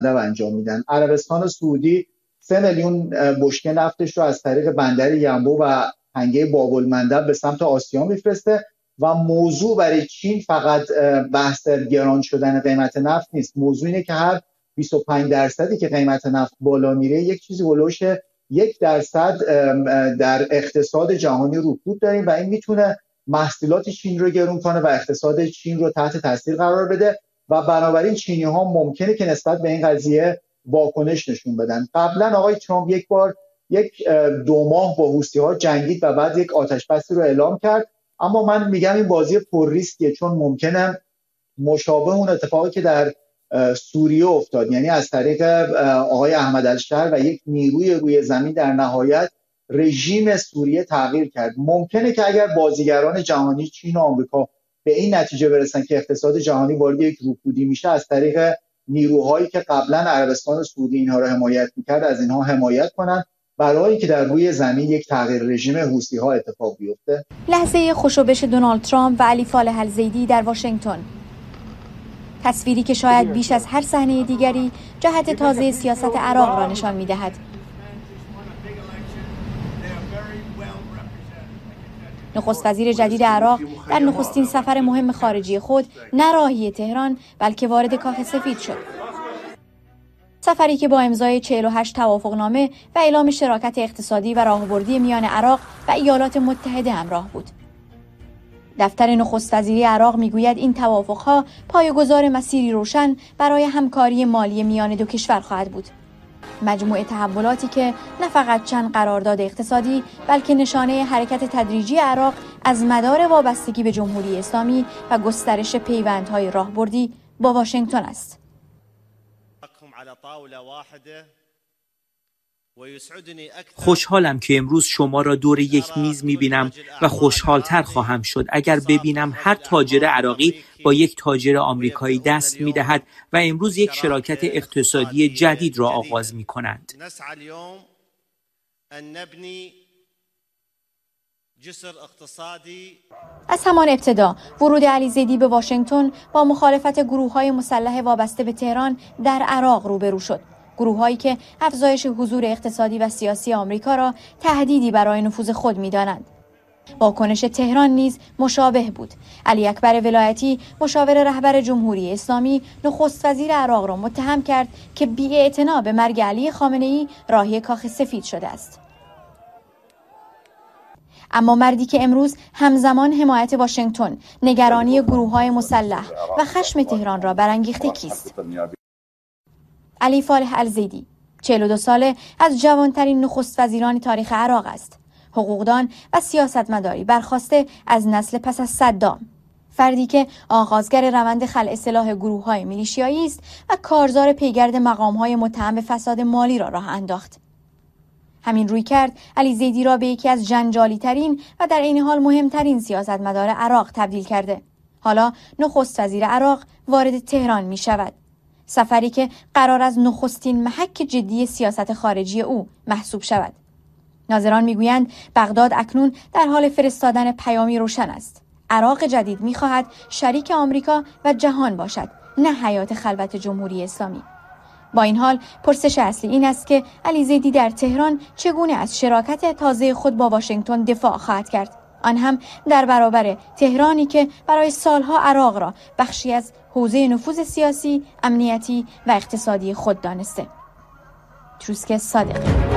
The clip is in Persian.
انجام میدن. عربستان سعودی 3 میلیون بشکه نفتش رو از طریق بندر ینبو و تنگه باب المندب به سمت آسیا میفرسته و موضوع برای چین فقط بحث گران شدن قیمت نفت نیست. موضوع اینه که هر 25% که قیمت نفت بالا میره یک چیزی هولوش 1% در اقتصاد جهانی رکود داریم و این میتونه محصولات چین رو گرون کنه و اقتصاد چین رو تحت تاثیر قرار بده و بنابراین چینی ها ممکنه که نسبت به این قضیه واکنش نشون بدن. قبلا آقای ترامپ یک بار 2 ماه با حوثی ها جنگید و بعد یک آتش بسی رو اعلام کرد، اما من میگم این بازی پر ریسکیه، چون ممکنه مشابه اون اتفاقی که در سوریه افتاد، یعنی از طریق آقای احمد الشر و یک نیروی روی زمین در نهایت رژیم سوریه تغییر کرد. ممکنه که اگر بازیگران جهانی چین و آمریکا به این نتیجه برسن که اقتصاد جهانی وارد یک رکودی میشه، از طریق نیروهایی که قبلا عربستان سعودی اینها را حمایت میکرد از اینها حمایت کنن برای اینکه در روی زمین یک تغییر رژیم حوثی ها اتفاق بیفته. لحظه خوشوبش دونالد ترامپ و علی فالح الزیدی در واشنگتن، تصویری که شاید بیش از هر صحنه دیگری جهت تازه سیاست عراق را نشان می‌دهد. نخست وزیر جدید عراق در نخستین سفر مهم خارجی خود نه راهی تهران بلکه وارد کاخ سفید شد. سفری که با امضای 48 توافقنامه و اعلام شراکت اقتصادی و راهبردی میان عراق و ایالات متحده همراه بود. دفتر نخست وزیری عراق میگوید این توافقها پایه‌گذار مسیری روشن برای همکاری مالی میان دو کشور خواهد بود. مجموعه تحولاتی که نه فقط چند قرارداد اقتصادی بلکه نشانه حرکت تدریجی عراق از مدار وابستگی به جمهوری اسلامی و گسترش پیوندهای راهبردی با واشنگتن است. خوشحالم که امروز شما را دور یک میز می‌بینم و خوشحال‌تر خواهم شد اگر ببینم هر تاجر عراقی با یک تاجر آمریکایی دست می‌دهد و امروز یک شراکت اقتصادی جدید را آغاز می‌کنند. از همان ابتدا ورود علی زیدی به واشنگتن با مخالفت گروه‌های مسلح وابسته به تهران در عراق روبرو شد. گروه‌هایی که افزایش حضور اقتصادی و سیاسی آمریکا را تهدیدی برای نفوذ خود می‌دانند. واکنش تهران نیز مشابه بود. علی اکبر ولایتی، مشاور رهبر جمهوری اسلامی، نخست وزیر عراق را متهم کرد که بی‌اعتنا به مرگ علی خامنه‌ای راهی کاخ سفید شده است. اما مردی که امروز همزمان حمایت واشنگتن، نگرانی گروه‌های مسلح و خشم تهران را برانگیخته کیست؟ علی فالح الزیدی 42 ساله از جوانترین نخست وزیران تاریخ عراق است. حقوقدان و سیاستمداری برخواسته از نسل پس از صدام. فردی که آغازگر روند خلع سلاح گروه‌های میلیشیایی است و کارزار پیگرد مقام‌های متهم به فساد مالی را راه انداخت. همین رویکرد علی زیدی را به یکی از جنجالی‌ترین و در عین حال مهمترین سیاستمدار عراق تبدیل کرده. حالا نخست وزیر عراق وارد تهران می‌شود. سفری که قرار از نخستین محک جدی سیاست خارجی او محسوب شود. ناظران میگویند بغداد اکنون در حال فرستادن پیامی روشن است. عراق جدید میخواهد شریک آمریکا و جهان باشد، نه حیات خلوت جمهوری اسلامی. با این حال پرسش اصلی این است که علی زیدی در تهران چگونه از شراکت تازه خود با واشنگتن دفاع خواهد کرد، آن هم در برابر تهرانی که برای سالها عراق را بخشی از حوزه نفوذ سیاسی، امنیتی و اقتصادی خود دانسته. تروسک صادقی.